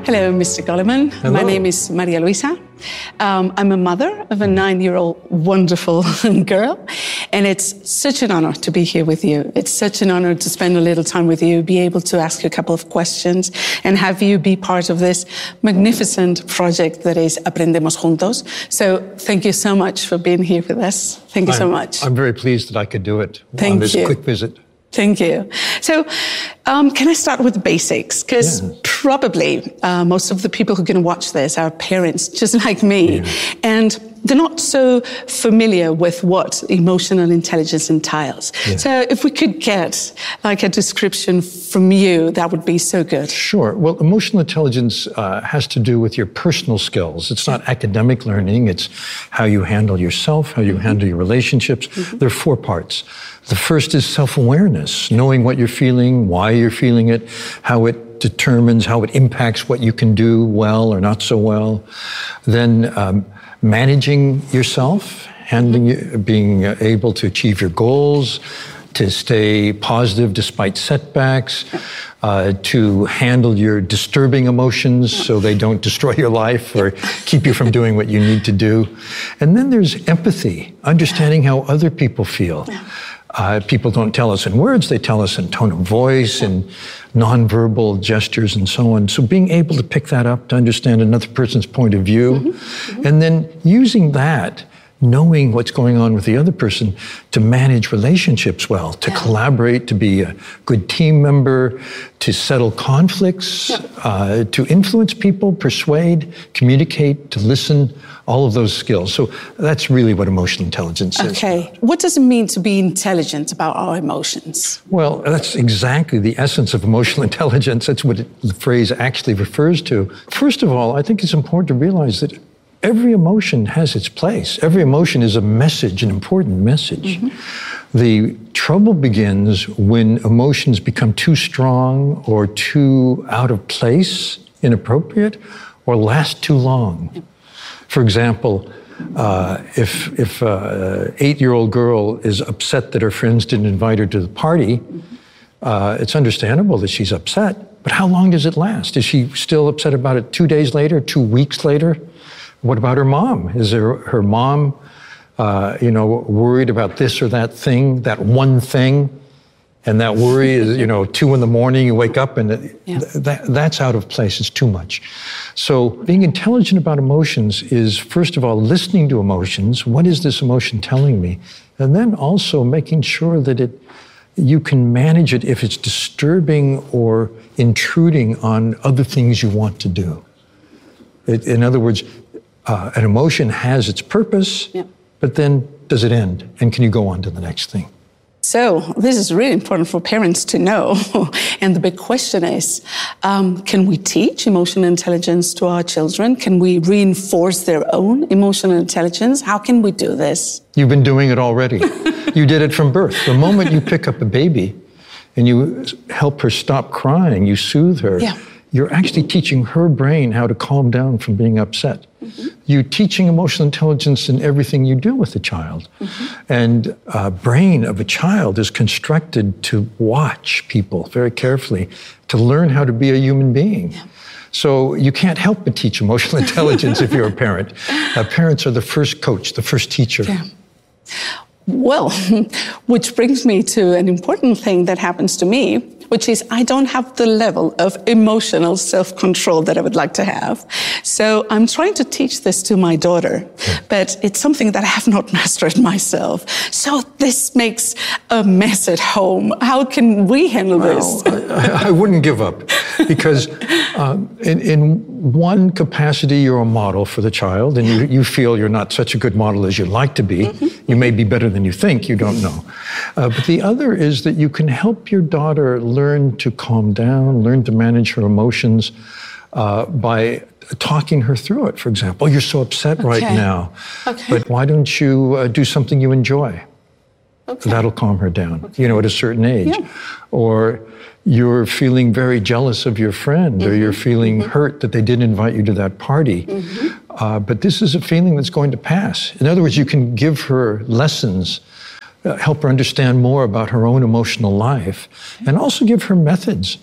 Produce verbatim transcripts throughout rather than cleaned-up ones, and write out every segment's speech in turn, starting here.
Hello, Mister Goleman. Hello. My name is Maria Luisa. Um, I'm a mother of a nine-year-old wonderful girl, and it's such an honor to be here with you. It's such an honor to spend a little time with you, be able to ask you a couple of questions, and have you be part of this magnificent project that is Aprendemos Juntos. So thank you so much for being here with us. Thank you I'm, so much. I'm very pleased that I could do it Thank on this you. quick visit. Thank you. So, um, can I start with the basics? Because yes. probably uh, most of the people who are going to watch this are parents, just like me, Yeah. and they're not so familiar with what emotional intelligence entails. Yeah. So, if we could get like a description from you, that would be so good. Sure. Well, emotional intelligence uh, has to do with your personal skills. It's not academic learning. It's how you handle yourself, how you mm-hmm. handle your relationships. Mm-hmm. There are four parts. The first is self-awareness, knowing what you're feeling, why you're feeling it, how it determines, how it impacts what you can do well or not so well. Then um, managing yourself, handling, mm-hmm. being able to achieve your goals, to stay positive despite setbacks, uh, to handle your disturbing emotions so they don't destroy your life or keep you from doing what you need to do. And then there's empathy, understanding how other people feel. Uh, people don't tell us in words, they tell us in tone of voice and nonverbal gestures and so on. So being able to pick that up, to understand another person's point of view, mm-hmm. Mm-hmm. and then using that, knowing what's going on with the other person to manage relationships well, to yeah. collaborate, to be a good team member, to settle conflicts, yeah. uh, to influence people, persuade, communicate, to listen, all of those skills. So that's really what emotional intelligence is. Okay. What does it mean to be intelligent about our emotions? Well, that's exactly the essence of emotional intelligence. That's what it, the phrase actually refers to. First of all, I think it's important to realize that every emotion has its place. Every emotion is a message, an important message. Mm-hmm. The trouble begins when emotions become too strong or too out of place, inappropriate, or last too long. Yep. For example, uh, if if an eight-year-old girl is upset that her friends didn't invite her to the party, mm-hmm. uh, it's understandable that she's upset, but how long does it last? Is she still upset about it two days later, two weeks later? What about her mom? Is her, her mom, uh, you know, worried about this or that thing, that one thing? And that worry is, you know, two in the morning, you wake up and it, yeah. th- that, that's out of place. It's too much. So being intelligent about emotions is, first of all, listening to emotions. What is this emotion telling me? And then also making sure that it, you can manage it if it's disturbing or intruding on other things you want to do. It, in other words, Uh, an emotion has its purpose, yeah. but then does it end? And can you go on to the next thing? So this is really important for parents to know. And the big question is, um, can we teach emotional intelligence to our children? Can we reinforce their own emotional intelligence? How can we do this? You've been doing it already. You did it from birth. The moment you pick up a baby and you help her stop crying, you soothe her, yeah. you're actually teaching her brain how to calm down from being upset. Mm-hmm. You're teaching emotional intelligence in everything you do with a child. Mm-hmm. And uh, brain of a child is constructed to watch people very carefully, to learn how to be a human being. Yeah. So you can't help but teach emotional intelligence if you're a parent. Uh, parents are the first coach, the first teacher. Yeah. Well, which brings me to an important thing that happens to me, which is I don't have the level of emotional self-control that I would like to have. So I'm trying to teach this to my daughter, but it's something that I have not mastered myself. So this makes a mess at home. How can we handle well, this? I, I wouldn't give up, because um, in, in one capacity, you're a model for the child, and you, you feel you're not such a good model as you'd like to be. Mm-hmm. You may be better than you think, you don't know. Uh, but the other is that you can help your daughter learn to calm down, learn to manage her emotions uh, by talking her through it. For example, oh, you're so upset okay. right now, okay. but why don't you uh, do something you enjoy? Okay. That'll calm her down, okay. you know, at a certain age. Yeah. Or you're feeling very jealous of your friend, mm-hmm. or you're feeling mm-hmm. hurt that they didn't invite you to that party. Mm-hmm. Uh, but this is a feeling that's going to pass. In other words, you can give her lessons, uh, help her understand more about her own emotional life, and also give her methods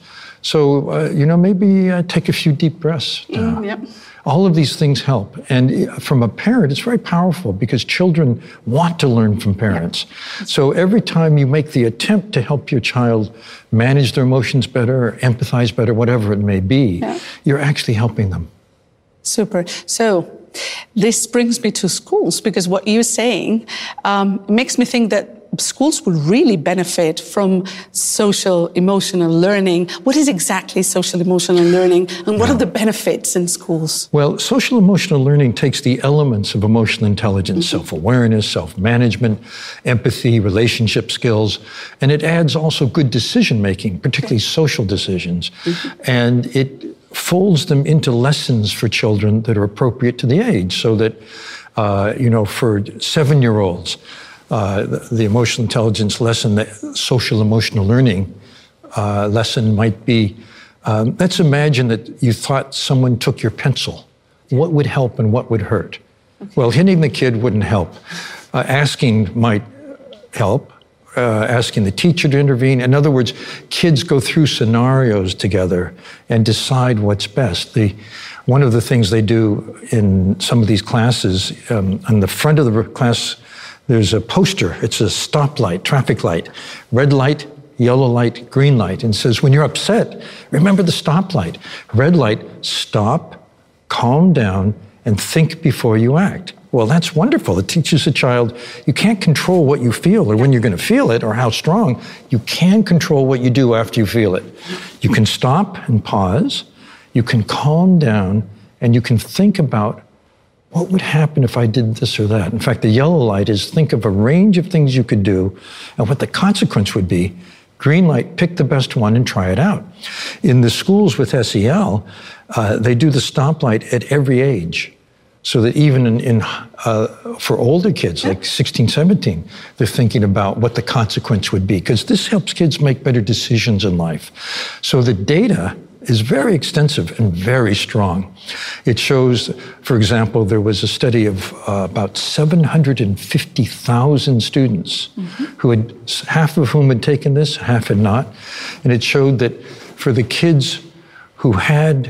So, uh, you know, maybe uh, take a few deep breaths. Uh, Mm, yep. All of these things help. And from a parent, it's very powerful because children want to learn from parents. Yep. So every time you make the attempt to help your child manage their emotions better, or empathize better, whatever it may be, yep. you're actually helping them. Super. So this brings me to schools, because what you're saying um, makes me think that schools would really benefit from social emotional learning. What is exactly social emotional learning, and what yeah. are the benefits in schools? Well, social emotional learning takes the elements of emotional intelligence, mm-hmm. self-awareness, self-management, empathy, relationship skills, and it adds also good decision-making, particularly okay. social decisions, mm-hmm. and it folds them into lessons for children that are appropriate to the age, so that, uh, you know, for seven-year-olds, Uh, the, the emotional intelligence lesson, the social emotional learning uh, lesson might be, um, let's imagine that you thought someone took your pencil. What would help and what would hurt? Okay. Well, hitting the kid wouldn't help. Uh, asking might help. Uh, asking the teacher to intervene. In other words, kids go through scenarios together and decide what's best. The, one of the things they do in some of these classes, um, on the front of the class, there's a poster. It's a stoplight, traffic light, red light, yellow light, green light, and says, when you're upset, remember the stoplight. Red light, stop, calm down, and think before you act. Well, that's wonderful. It teaches a child you can't control what you feel or when you're going to feel it or how strong. You can control what you do after you feel it. You can stop and pause. You can calm down, and you can think about what would happen if I did this or that? In fact, the yellow light is think of a range of things you could do and what the consequence would be. Green light, pick the best one and try it out. In the schools with S E L, uh, they do the stoplight at every age, so that even in, in uh, for older kids, like sixteen, seventeen, they're thinking about what the consequence would be, because this helps kids make better decisions in life. So the data is very extensive and very strong. It shows, for example, there was a study of uh, about seven hundred fifty thousand students mm-hmm. who had, half of whom had taken this, half had not. And it showed that for the kids who had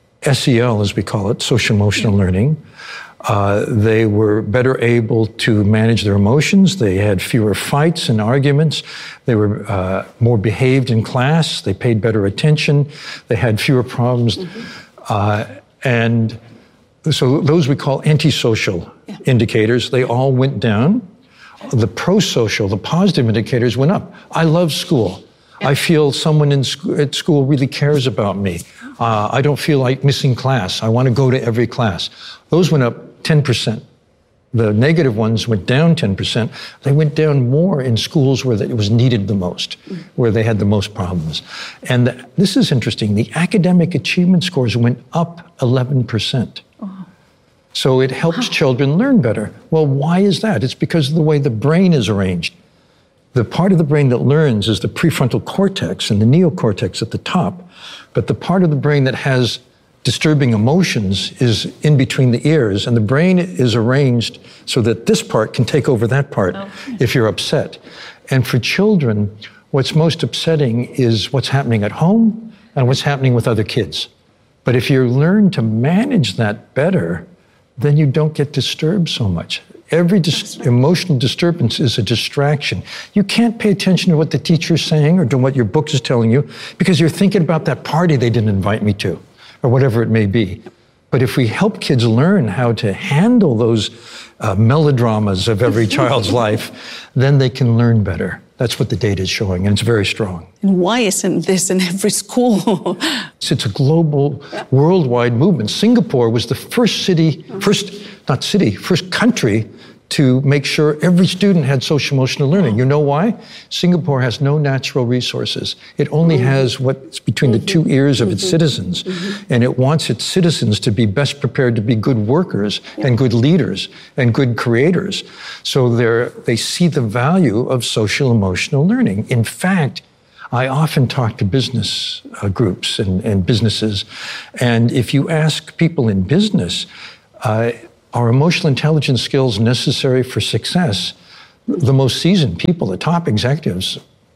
S E L, as we call it, social emotional yeah. learning, Uh, they were better able to manage their emotions. They had fewer fights and arguments. They were uh, more behaved in class. They paid better attention. They had fewer problems. Mm-hmm. Uh, and so those we call antisocial yeah. indicators, they all went down. The pro-social, the positive indicators went up. I love school. Yeah. I feel someone in sc- at school really cares about me. Uh, I don't feel like missing class. I want to go to every class. Those went up ten percent. The negative ones went down ten percent. They went down more in schools where it was needed the most, where they had the most problems. And the, this is interesting. The academic achievement scores went up eleven percent. Oh. So it helps wow. children learn better. Well, why is that? It's because of the way the brain is arranged. The part of the brain that learns is the prefrontal cortex and the neocortex at the top. But the part of the brain that has disturbing emotions is in between the ears, and the brain is arranged so that this part can take over that part oh. if you're upset. And for children, what's most upsetting is what's happening at home and what's happening with other kids. But if you learn to manage that better, then you don't get disturbed so much. Every dis- emotional disturbance is a distraction. You can't pay attention to what the teacher's saying or to what your book is telling you because you're thinking about that party they didn't invite me to, or whatever it may be. But if we help kids learn how to handle those uh, melodramas of every child's life, then they can learn better. That's what the data is showing, and it's very strong. And why isn't this in every school? It's a global, worldwide movement. Singapore was the first city, first, not city, first country to make sure every student had social emotional learning. You know why? Singapore has no natural resources. It only has what's between the two ears of its citizens. And it wants its citizens to be best prepared to be good workers and good leaders and good creators. So they're, they see the value of social emotional learning. In fact, I often talk to business uh, groups and, and businesses. And if you ask people in business, uh, are emotional intelligence skills necessary for success? The most seasoned people, the top executives,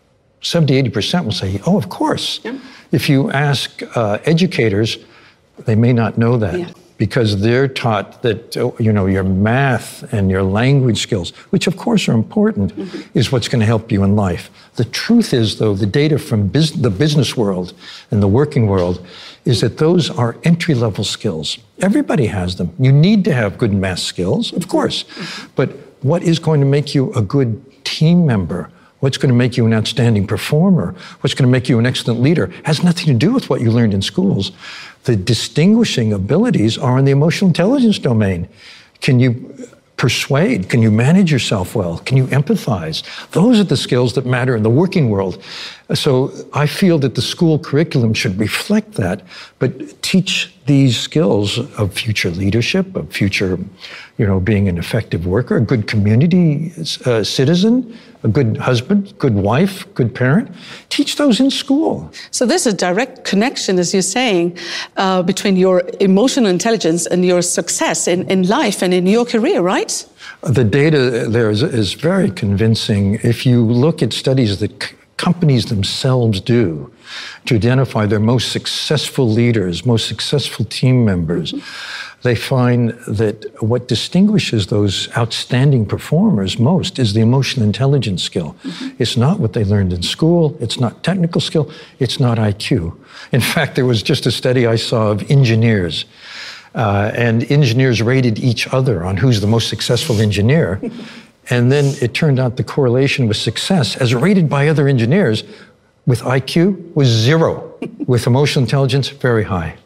seventy, eighty percent will say, oh, of course. Yeah. If you ask uh, educators, they may not know that. Yeah. Because they're taught that, you know, your math and your language skills, which of course are important, mm-hmm. is what's going to help you in life. The truth is, though, the data from bus- the business world and the working world is that those are entry-level skills. Everybody has them. You need to have good math skills, of course. Mm-hmm. But what is going to make you a good team member? What's going to make you an outstanding performer? What's going to make you an excellent leader has nothing to do with what you learned in schools. The distinguishing abilities are in the emotional intelligence domain. Can you persuade? Can you manage yourself well? Can you empathize? Those are the skills that matter in the working world. So I feel that the school curriculum should reflect that, but teach these skills of future leadership, of future, you know, being an effective worker, a good community uh, citizen, a good husband, good wife, good parent. Teach those in school. So there's a direct connection, as you're saying, uh, between your emotional intelligence and your success in, in life and in your career, right? The data there is, is very convincing. If you look at studies that c- companies themselves do to identify their most successful leaders, most successful team members, mm-hmm. they find that what distinguishes those outstanding performers most is the emotional intelligence skill. Mm-hmm. It's not what they learned in school. It's not technical skill. It's not I Q. In fact, there was just a study I saw of engineers. Uh, and engineers rated each other on who's the most successful engineer. And then it turned out the correlation with success, as rated by other engineers, with I Q was zero. With emotional intelligence, very high.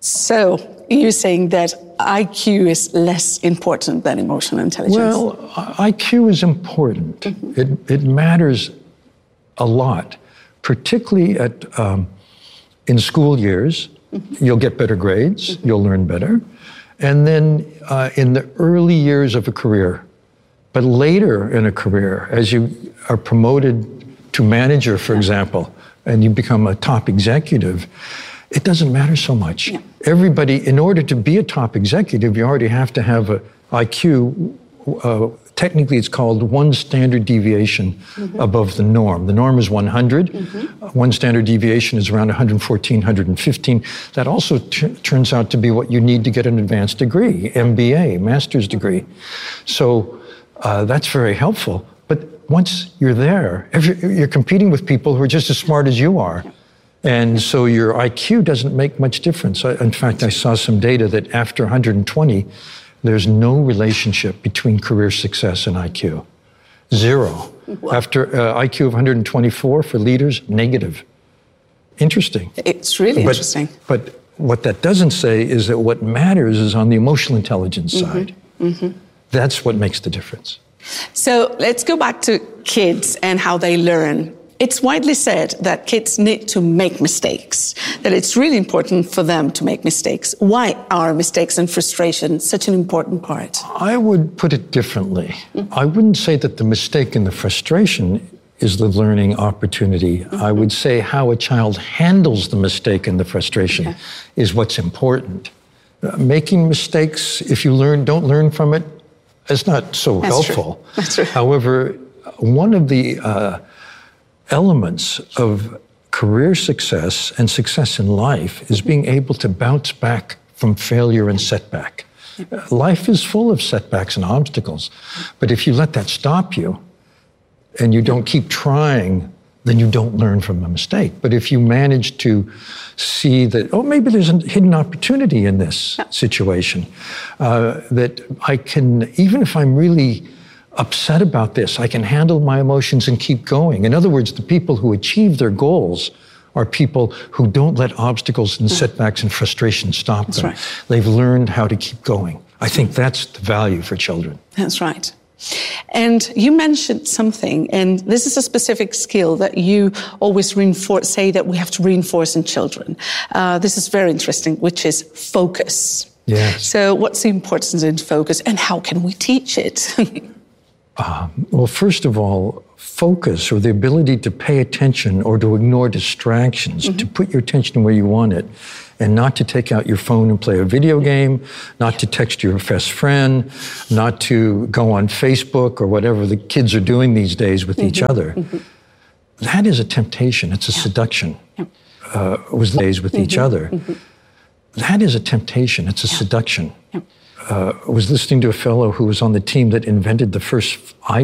So you're saying that I Q is less important than emotional intelligence? Well, I Q is important. Mm-hmm. It, it matters a lot, particularly at um, in school years. Mm-hmm. You'll get better grades. Mm-hmm. You'll learn better. And then uh, in the early years of a career, but later in a career, as you are promoted to manager, for example, and you become a top executive, it doesn't matter so much. Yeah. Everybody, in order to be a top executive, you already have to have a I Q. Uh, technically, it's called one standard deviation mm-hmm. above the norm. The norm is one hundred. Mm-hmm. Uh, one standard deviation is around one fourteen, one fifteen. That also t- turns out to be what you need to get an advanced degree, M B A, master's degree. So uh, that's very helpful. But once you're there, every, you're competing with people who are just as smart as you are. And so your I Q doesn't make much difference. I, in fact, I saw some data that after one hundred twenty, there's no relationship between career success and I Q. Zero. Wow. After uh, I Q of one hundred twenty-four for leaders, negative. Interesting. It's really but, interesting. But what that doesn't say is that what matters is on the emotional intelligence mm-hmm. side. Mm-hmm. That's what makes the difference. So let's go back to kids and how they learn. It's widely said that kids need to make mistakes, that it's really important for them to make mistakes. Why are mistakes and frustration such an important part? I would put it differently. Mm-hmm. I wouldn't say that the mistake and the frustration is the learning opportunity. Mm-hmm. I would say how a child handles the mistake and the frustration okay. is what's important. Uh, making mistakes, if you learn, don't learn from it, it's not so That's helpful. True. That's true. However, one of the uh, elements of career success and success in life is being able to bounce back from failure and setback. Uh, life is full of setbacks and obstacles, but if you let that stop you and you don't keep trying, then you don't learn from a mistake. But if you manage to see that, oh, maybe there's a hidden opportunity in this situation, uh, that I can, even if I'm really upset about this, I can handle my emotions and keep going. In other words, the people who achieve their goals are people who don't let obstacles and setbacks and frustration stop that's them. Right. They've learned how to keep going. I think that's the value for children. That's right. And you mentioned something, and this is a specific skill that you always reinforce, say that we have to reinforce in children. Uh, this is very interesting, which is focus. Yes. So what's the importance in focus, and how can we teach it? uh, well, first of all, focus, or the ability to pay attention or to ignore distractions, mm-hmm. to put your attention where you want it, and not to take out your phone and play a video game, not to text your best friend, not to go on Facebook or whatever the kids are doing these days with mm-hmm. each other. Mm-hmm. That is a temptation. It's a Yeah. seduction. Yeah. Uh, was days with each other. Mm-hmm. That is a temptation. It's a Yeah. seduction. Yeah. Uh, was listening to a fellow who was on the team that invented the first